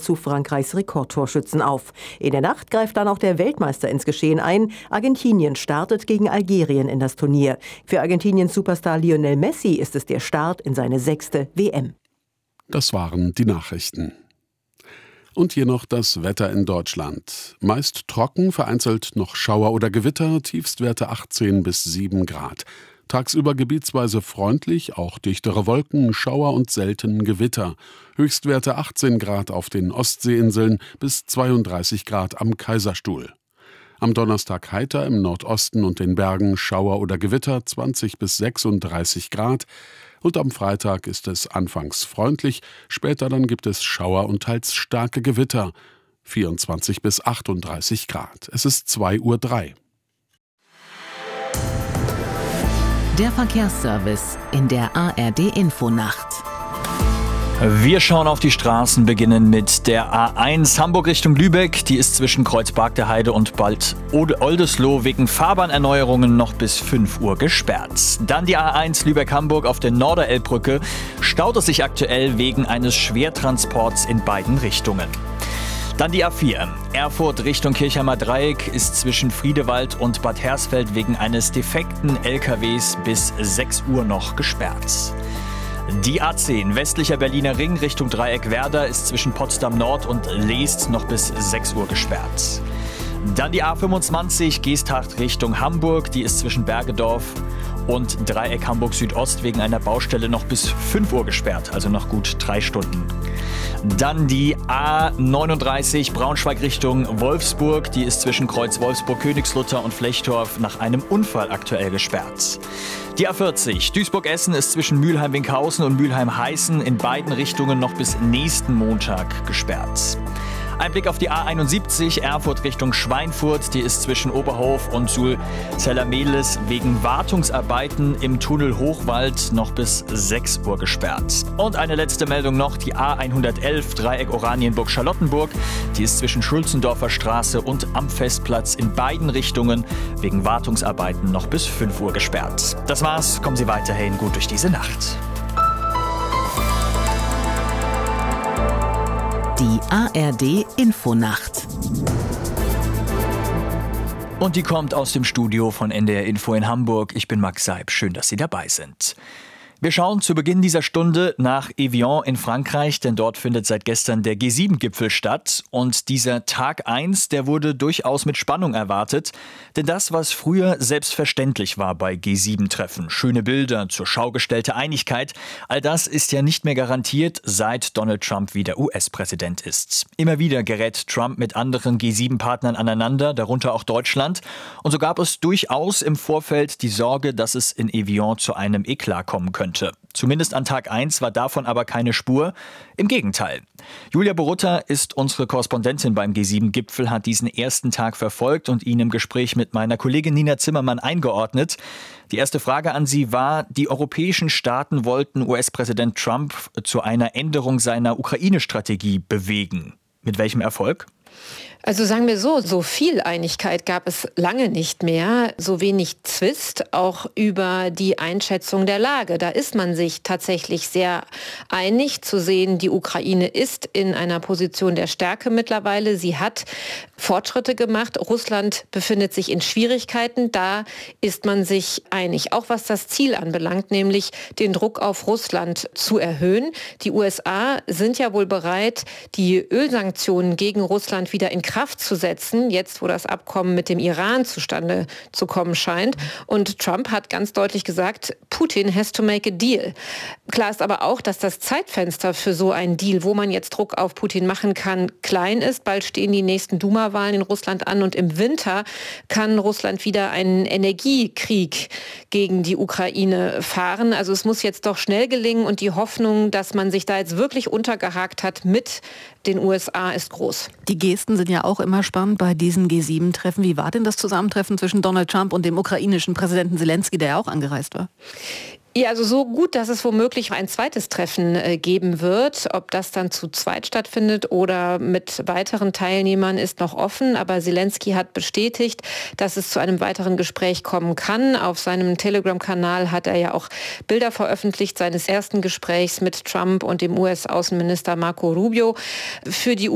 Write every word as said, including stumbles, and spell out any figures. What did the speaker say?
zu Frankreichs Rekordtorschützen auf. In der Nacht greift dann auch der Weltmeister ins Geschehen ein. Argentinien startet gegen Algerien in das Turnier. Für Argentiniens Superstar Lionel Messi ist es der Start in seine sechste W M. Das waren die Nachrichten. Und hier noch das Wetter in Deutschland. Meist trocken, vereinzelt noch Schauer oder Gewitter, Tiefstwerte achtzehn bis sieben Grad. Tagsüber gebietsweise freundlich, auch dichtere Wolken, Schauer und selten Gewitter. Höchstwerte achtzehn Grad auf den Ostseeinseln bis zweiunddreißig Grad am Kaiserstuhl. Am Donnerstag heiter, im Nordosten und den Bergen Schauer oder Gewitter, zwanzig bis sechsunddreißig Grad. Und am Freitag ist es anfangs freundlich, später dann gibt es Schauer und teils starke Gewitter, vierundzwanzig bis achtunddreißig Grad. Es ist zwei Uhr drei. Der Verkehrsservice in der A R D-Infonacht. Wir schauen auf die Straßen, beginnen mit der A eins Hamburg Richtung Lübeck. Die ist zwischen Kreuzberg der Heide und Bad Oldesloe wegen Fahrbahnerneuerungen noch bis fünf Uhr gesperrt. Dann die A eins Lübeck-Hamburg auf der Norderelbbrücke. Staut es sich aktuell wegen eines Schwertransports in beiden Richtungen. Dann die A vier. Erfurt Richtung Kirchheimer Dreieck ist zwischen Friedewald und Bad Hersfeld wegen eines defekten L K Ws bis sechs Uhr noch gesperrt. Die A zehn, westlicher Berliner Ring Richtung Dreieck Werder, ist zwischen Potsdam Nord und Leest noch bis sechs Uhr gesperrt. Dann die A fünfundzwanzig, Geesthacht Richtung Hamburg, die ist zwischen Bergedorf und Dreieck Hamburg Südost wegen einer Baustelle noch bis fünf Uhr gesperrt, also noch gut drei Stunden. Dann die A neununddreißig, Braunschweig Richtung Wolfsburg, die ist zwischen Kreuz Wolfsburg, Königslutter und Flechtorf nach einem Unfall aktuell gesperrt. Die A vierzig, Duisburg-Essen ist zwischen Mülheim-Winkhausen und Mülheim-Heißen in beiden Richtungen noch bis nächsten Montag gesperrt. Ein Blick auf die A einundsiebzig, Erfurt Richtung Schweinfurt, die ist zwischen Oberhof und Suhl-Zellermehlis wegen Wartungsarbeiten im Tunnel Hochwald noch bis sechs Uhr gesperrt. Und eine letzte Meldung noch, die A hundertelf, Dreieck Oranienburg-Charlottenburg, die ist zwischen Schulzendorfer Straße und am Festplatz in beiden Richtungen wegen Wartungsarbeiten noch bis fünf Uhr gesperrt. Das war's, kommen Sie weiterhin gut durch diese Nacht. Die A R D-Infonacht. Und die kommt aus dem Studio von N D R Info in Hamburg. Ich bin Max Seib. Schön, dass Sie dabei sind. Wir schauen zu Beginn dieser Stunde nach Evian in Frankreich, denn dort findet seit gestern der G sieben Gipfel statt. Und dieser Tag eins, der wurde durchaus mit Spannung erwartet. Denn das, was früher selbstverständlich war bei G sieben Treffen, schöne Bilder, zur Schau gestellte Einigkeit, all das ist ja nicht mehr garantiert, seit Donald Trump wieder U S-Präsident ist. Immer wieder gerät Trump mit anderen G sieben Partnern aneinander, darunter auch Deutschland. Und so gab es durchaus im Vorfeld die Sorge, dass es in Evian zu einem Eklat kommen könnte. Zumindest an Tag eins war davon aber keine Spur. Im Gegenteil. Julia Borutta ist unsere Korrespondentin beim G sieben Gipfel, hat diesen ersten Tag verfolgt und ihn im Gespräch mit meiner Kollegin Nina Zimmermann eingeordnet. Die erste Frage an sie war, die europäischen Staaten wollten U S-Präsident Trump zu einer Änderung seiner Ukraine-Strategie bewegen. Mit welchem Erfolg? Also sagen wir so, so viel Einigkeit gab es lange nicht mehr, so wenig Zwist auch über die Einschätzung der Lage. Da ist man sich tatsächlich sehr einig zu sehen, die Ukraine ist in einer Position der Stärke mittlerweile. Sie hat Fortschritte gemacht. Russland befindet sich in Schwierigkeiten. Da ist man sich einig, auch was das Ziel anbelangt, nämlich den Druck auf Russland zu erhöhen. Die U S A sind ja wohl bereit, die Ölsanktionen gegen Russland wieder in Kraft zu setzen, jetzt wo das Abkommen mit dem Iran zustande zu kommen scheint. Und Trump hat ganz deutlich gesagt, Putin has to make a deal. Klar ist aber auch, dass das Zeitfenster für so einen Deal, wo man jetzt Druck auf Putin machen kann, klein ist. Bald stehen die nächsten Duma-Wahlen in Russland an und im Winter kann Russland wieder einen Energiekrieg gegen die Ukraine fahren. Also es muss jetzt doch schnell gelingen und die Hoffnung, dass man sich da jetzt wirklich untergehakt hat mit den U S A, ist groß. Die Gesten sind ja auch immer spannend bei diesen G sieben Treffen. Wie war denn das Zusammentreffen zwischen Donald Trump und dem ukrainischen Präsidenten Zelensky, der ja auch angereist war? Ja, also so gut, dass es womöglich ein zweites Treffen äh, geben wird. Ob das dann zu zweit stattfindet oder mit weiteren Teilnehmern ist noch offen. Aber Zelensky hat bestätigt, dass es zu einem weiteren Gespräch kommen kann. Auf seinem Telegram-Kanal hat er ja auch Bilder veröffentlicht seines ersten Gesprächs mit Trump und dem U S-Außenminister Marco Rubio. Für die